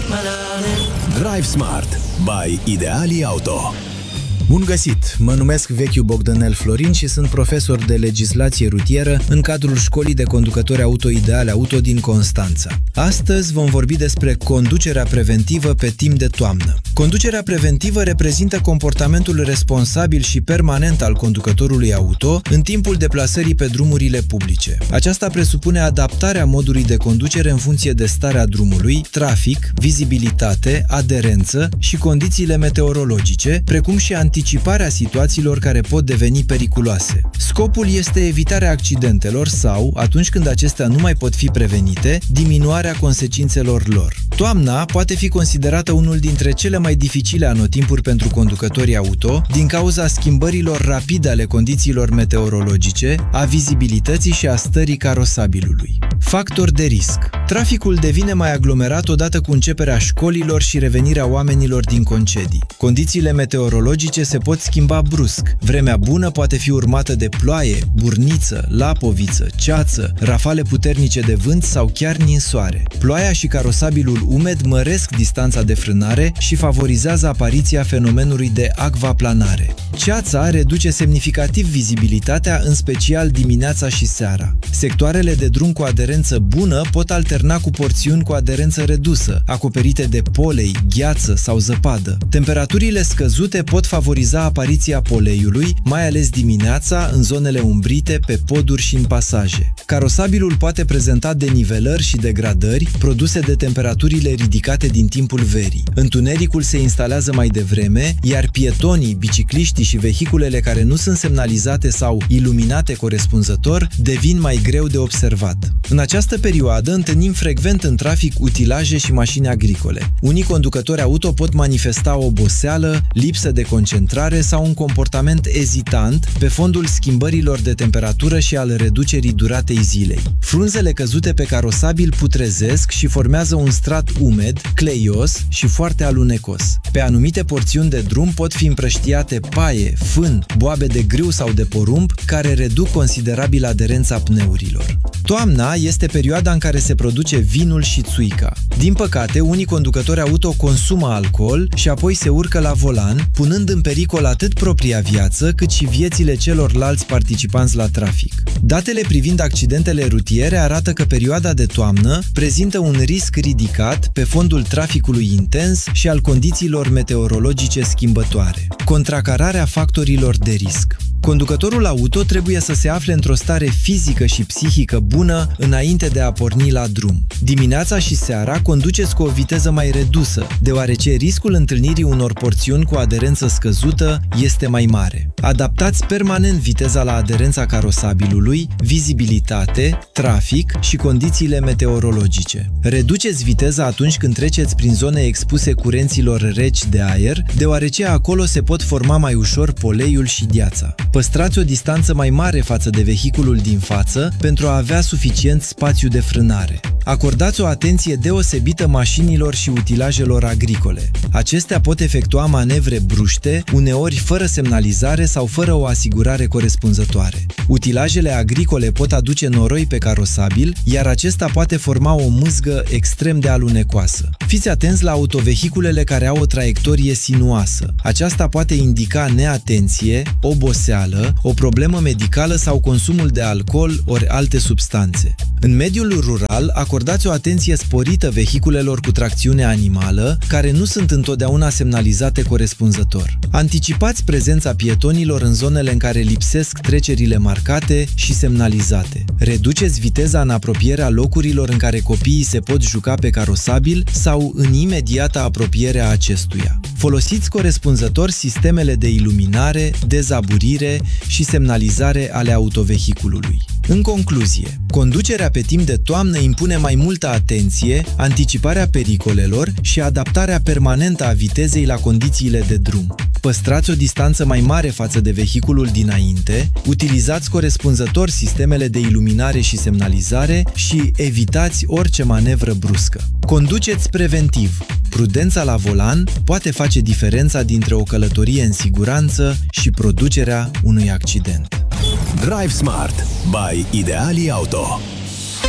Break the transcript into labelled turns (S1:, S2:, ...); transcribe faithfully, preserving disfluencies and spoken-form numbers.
S1: Drive Smart by Ideali Auto.
S2: Bun găsit! Mă numesc Vechiu Bogdanel Florin și sunt profesor de legislație rutieră în cadrul Școlii de Conducători Auto Ideali Auto din Constanța. Astăzi vom vorbi despre conducerea preventivă pe timp de toamnă. Conducerea preventivă reprezintă comportamentul responsabil și permanent al conducătorului auto în timpul deplasării pe drumurile publice. Aceasta presupune adaptarea modului de conducere în funcție de starea drumului, trafic, vizibilitate, aderență și condițiile meteorologice, precum și anticiparea situațiilor care pot deveni periculoase. Scopul este evitarea accidentelor sau, atunci când acestea nu mai pot fi prevenite, diminuarea consecințelor lor. Toamna poate fi considerată unul dintre cele mai dificile anotimpuri pentru conducătorii auto din cauza schimbărilor rapide ale condițiilor meteorologice, a vizibilității și a stării carosabilului. Factor de risc. Traficul devine mai aglomerat odată cu începerea școlilor și revenirea oamenilor din concedii. Condițiile meteorologice se pot schimba brusc. Vremea bună poate fi urmată de ploaie, burniță, lapoviță, ceață, rafale puternice de vânt sau chiar ninsoare. Ploaia și carosabilul umed măresc distanța de frânare și favorizează apariția fenomenului de acvaplanare. Ceața reduce semnificativ vizibilitatea, în special dimineața și seara. Sectoarele de drum cu aderență bună pot alterna cu porțiuni cu aderență redusă, acoperite de polei, gheață sau zăpadă. Temperaturile scăzute pot favoriza apariția poleiului, mai ales dimineața, în zonele umbrite, pe poduri și în pasaje. Carosabilul poate prezenta denivelări și degradări produse de temperaturile ridicate din timpul verii. Întunericul se instalează mai devreme, iar pietonii, bicicliștii și vehiculele care nu sunt semnalizate sau iluminate corespunzător devin mai greu de observat. În această perioadă întâlnim frecvent în trafic utilaje și mașini agricole. Unii conducători auto pot manifesta oboseală, lipsă de concentrare sau un comportament ezitant pe fondul schimbărilor de temperatură și al reducerii duratei zilei. Frunzele căzute pe carosabil putrezesc și formează un strat umed, cleios și foarte alunecos. Pe anumite porțiuni de drum pot fi împrăștiate paie, fân, boabe de grâu sau de porumb, care reduc considerabil aderența pneurilor. Toamna este perioada în care se produce vinul și țuica. Din păcate, unii conducători auto consumă alcool și apoi se urcă la volan, punând în pericol atât propria viață, cât și viețile celorlalți participanți la trafic. Datele privind accidentele rutiere arată că perioada de toamnă prezintă un risc ridicat pe fondul traficului intens și al condițiilor meteorologice schimbătoare. Contracararea factorilor de risc. Conducătorul auto trebuie să se afle într-o stare fizică și psihică bună înainte de a porni la drum. Dimineața și seara conduceți cu o viteză mai redusă, deoarece riscul întâlnirii unor porțiuni cu aderență scăzută este mai mare. Adaptați permanent viteza la aderența carosabilului, vizibilitate, trafic și condițiile meteorologice. Reduceți viteza atunci când treceți prin zone expuse curenților reci de aer, deoarece acolo se pot forma mai ușor poleiul și gheața. Păstrați o distanță mai mare față de vehiculul din față pentru a avea suficient spațiu de frânare. Acordați o atenție deosebită mașinilor și utilajelor agricole. Acestea pot efectua manevre bruște, uneori fără semnalizare sau fără o asigurare corespunzătoare. Utilajele agricole pot aduce noroi pe carosabil, iar acesta poate forma o mâzgă extrem de alunecoasă. Fiți atenți la autovehiculele care au o traiectorie sinuoasă. Aceasta poate indica neatenție, oboseală, o problemă medicală sau consumul de alcool ori alte substanțe. În mediul rural, acordați o atenție sporită vehiculelor cu tracțiune animală, care nu sunt întotdeauna semnalizate corespunzător. Anticipați prezența pietonilor în zonele în care lipsesc trecerile marcate și semnalizate. Reduceți viteza în apropierea locurilor în care copiii se pot juca pe carosabil sau în imediata apropiere a acestuia. Folosiți corespunzător sistemele de iluminare, dezaburire și semnalizare ale autovehiculului. În concluzie, conducerea pe timp de toamnă impune mai multă atenție, anticiparea pericolelor și adaptarea permanentă a vitezei la condițiile de drum. Păstrați o distanță mai mare față de vehiculul dinainte, utilizați corespunzător sistemele de iluminare și semnalizare și evitați orice manevră bruscă. Conduceți preventiv. Prudența la volan poate face diferența dintre o călătorie în siguranță și producerea unui accident.
S1: Drive Smart by Ideali Auto.